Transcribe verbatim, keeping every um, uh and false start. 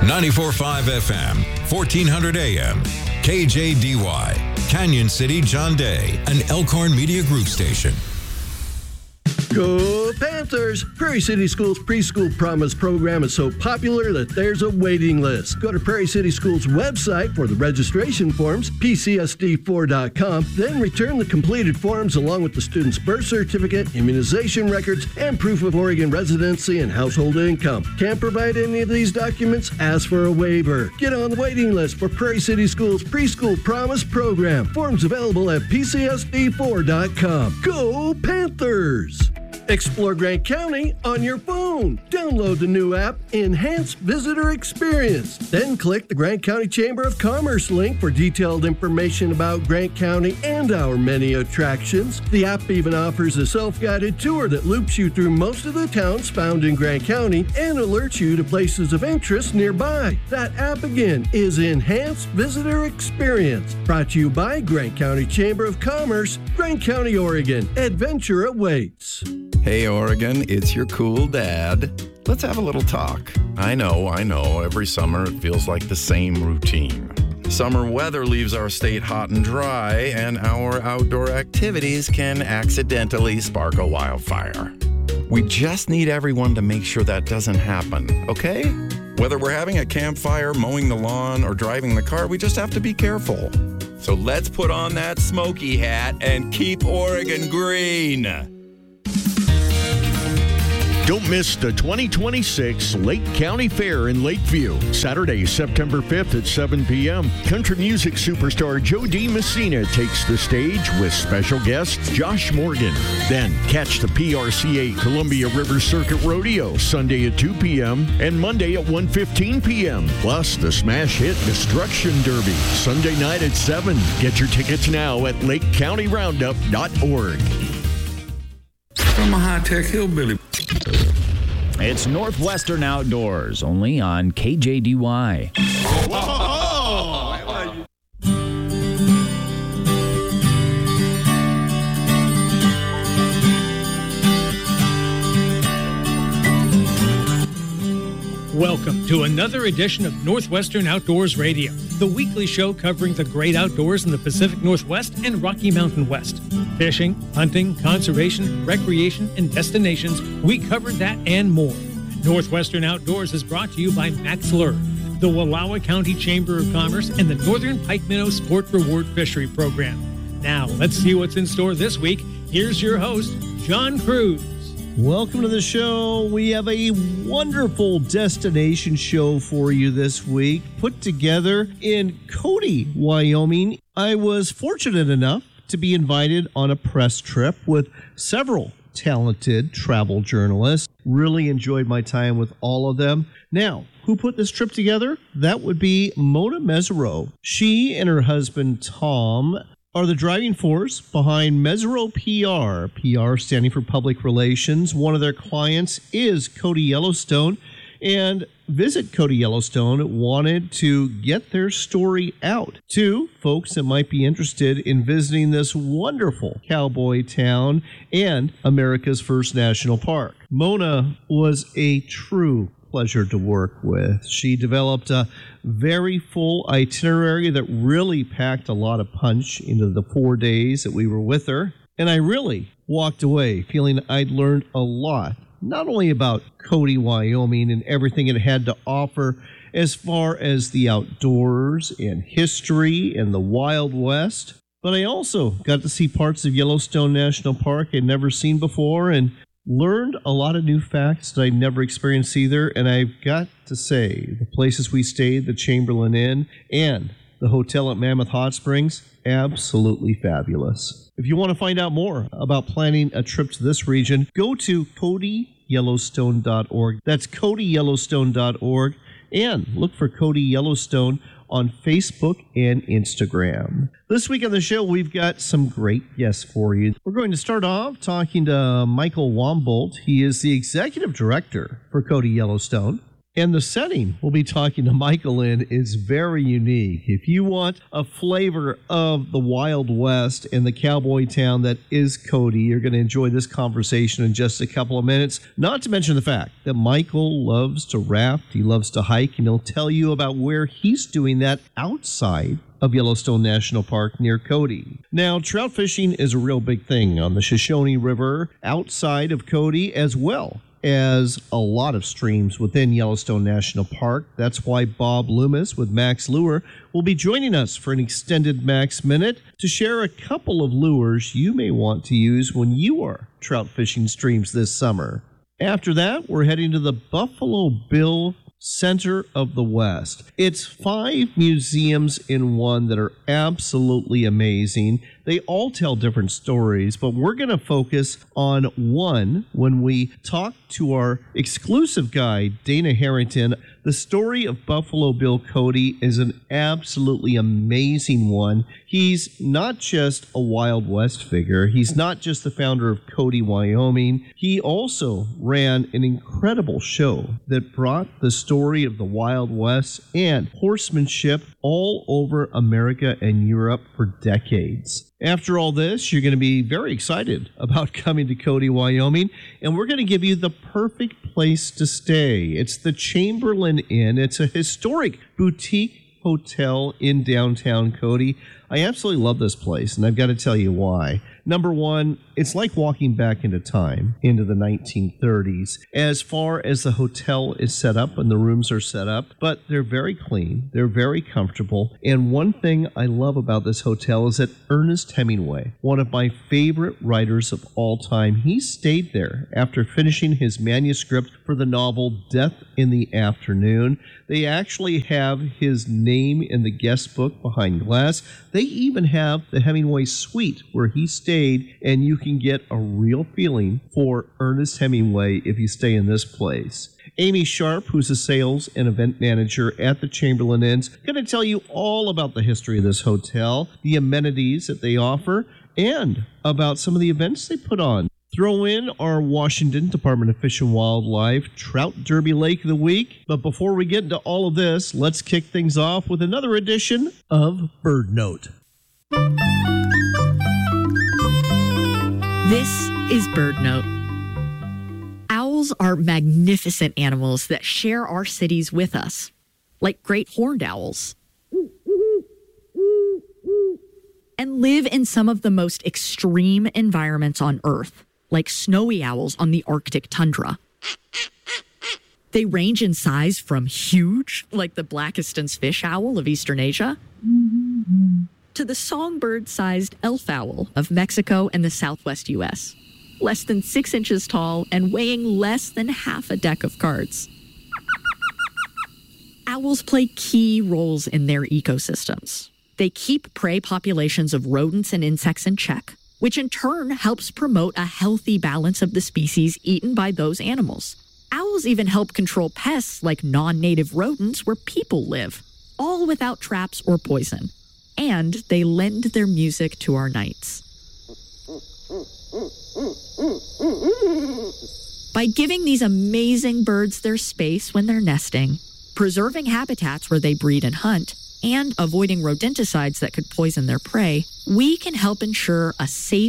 ninety-four point five F M, fourteen hundred A M, K J D Y, Canyon City, John Day, an Elkhorn Media Group station. Go Panthers! Prairie City Schools Preschool Promise program is so popular that there's a waiting list. Go to Prairie City Schools website for the registration forms, P C S D four dot com, then return the completed forms along with the student's birth certificate, immunization records, and proof of Oregon residency and household income. Can't provide any of these documents? Ask for a waiver. Get on the waiting list for Prairie City Schools Preschool Promise program. Forms available at P C S D four dot com. Go Panthers! Explore Grant County on your phone. Download the new app, Enhance Visitor Experience. Then click the Grant County Chamber of Commerce link for detailed information about Grant County and our many attractions. The app even offers a self-guided tour that loops you through most of the towns found in Grant County and alerts you to places of interest nearby. That app again is Enhance Visitor Experience. Brought to you by Grant County Chamber of Commerce, Grant County, Oregon. Adventure awaits. Hey, Oregon, it's your cool dad. Let's have a little talk. I know, I know, every summer it feels like the same routine. Summer weather leaves our state hot and dry, and our outdoor activities can accidentally spark a wildfire. We just need everyone to make sure that doesn't happen, okay? Whether we're having a campfire, mowing the lawn, or driving the car, we just have to be careful. So let's put on that smoky hat and keep Oregon green. Don't miss the twenty twenty-six Lake County Fair in Lakeview, Saturday, September fifth at seven p.m. Country music superstar Joe D. Messina takes the stage with special guest Josh Morgan. Then catch the P R C A Columbia River Circuit Rodeo Sunday at two p.m. and Monday at one fifteen p.m. Plus the smash hit Destruction Derby Sunday night at seven. Get your tickets now at lake county roundup dot org. I'm a high-tech hillbilly. It's Northwestern Outdoors, only on K J D Y. Welcome to another edition of Northwestern Outdoors Radio, the weekly show covering the great outdoors in the Pacific Northwest and Rocky Mountain West. Fishing, hunting, conservation, recreation, and destinations, we covered that and more. Northwestern Outdoors is brought to you by Max Lure, the Wallowa County Chamber of Commerce, and the Northern Pike Minnow Sport Reward Fishery Program. Now, let's see what's in store this week. Here's your host, John Cruz. Welcome to the show. We have a wonderful destination show for you this week, put together in Cody, Wyoming. I was fortunate enough to be invited on a press trip with several talented travel journalists. Really enjoyed my time with all of them. Now, who put this trip together? That would be Mona Mesereau. She and her husband, Tom, are the driving force behind Mesereau P R. P R standing for Public Relations. One of their clients is Cody Yellowstone, and Visit Cody Yellowstone wanted to get their story out to folks that might be interested in visiting this wonderful cowboy town and America's first national park. Mona was a true pleasure to work with. She developed a very full itinerary that really packed a lot of punch into the four days that we were with her. And I really walked away feeling I'd learned a lot, not only about Cody, Wyoming, and everything it had to offer as far as the outdoors and history and the Wild West, but I also got to see parts of Yellowstone National Park I'd never seen before and learned a lot of new facts that I never experienced either. And I've got to say, the places we stayed, the Chamberlain Inn and the hotel at Mammoth Hot Springs, absolutely fabulous. If you want to find out more about planning a trip to this region, go to cody yellowstone dot org. That's cody yellowstone dot org. And look for Cody Yellowstone on Facebook and Instagram. This week on the show, we've got some great guests for you. We're going to start off talking to Michael Wambolt. He is the executive director for Cody Yellowstone. And the setting we'll be talking to Michael in is very unique. If you want a flavor of the Wild West and the cowboy town that is Cody, you're going to enjoy this conversation in just a couple of minutes. Not to mention the fact that Michael loves to raft, he loves to hike, and he'll tell you about where he's doing that outside of Yellowstone National Park near Cody. Now, trout fishing is a real big thing on the Shoshone River outside of Cody, as well as a lot of streams within Yellowstone National Park. That's why Bob Loomis with Max Lure will be joining us for an extended Max Minute to share a couple of lures you may want to use when you are trout fishing streams this summer. After that, we're heading to the Buffalo Bill Center of the West. It's five museums in one that are absolutely amazing. They all tell different stories, but we're going to focus on one when we talk to our exclusive guide, Dana Harrington. The story of Buffalo Bill Cody is an absolutely amazing one. He's not just a Wild West figure. He's not just the founder of Cody, Wyoming. He also ran an incredible show that brought the story of the Wild West and horsemanship all over America and Europe for decades. After all this, you're going to be very excited about coming to Cody, Wyoming, and we're going to give you the perfect place to stay. It's the Chamberlain Inn. It's a historic boutique hotel in downtown Cody. I absolutely love this place, and I've got to tell you why. Number one, it's like walking back into time, into the nineteen thirties, as far as the hotel is set up and the rooms are set up, but they're very clean, they're very comfortable, and one thing I love about this hotel is that Ernest Hemingway, one of my favorite writers of all time, he stayed there after finishing his manuscript for the novel Death in the Afternoon. They actually have his name in the guest book behind glass. They even have the Hemingway suite where he stayed, and you can get a real feeling for Ernest Hemingway if you stay in this place. Amy Sharp, who's a sales and event manager at the Chamberlain Inn, is going to tell you all about the history of this hotel, the amenities that they offer, and about some of the events they put on. Throw in our Washington Department of Fish and Wildlife Trout Derby Lake of the Week. But before we get into all of this, let's kick things off with another edition of Bird Note. This is Bird Note. Owls are magnificent animals that share our cities with us, like great horned owls, and live in some of the most extreme environments on Earth, like snowy owls on the Arctic tundra. They range in size from huge, like the Blakiston's fish owl of Eastern Asia, to the songbird-sized elf owl of Mexico and the southwest U S, less than six inches tall and weighing less than half a deck of cards. Owls play key roles in their ecosystems. They keep prey populations of rodents and insects in check, which in turn helps promote a healthy balance of the species eaten by those animals. Owls even help control pests like non-native rodents where people live, all without traps or poison. And they lend their music to our nights. By giving these amazing birds their space when they're nesting, preserving habitats where they breed and hunt, and avoiding rodenticides that could poison their prey, we can help ensure a safe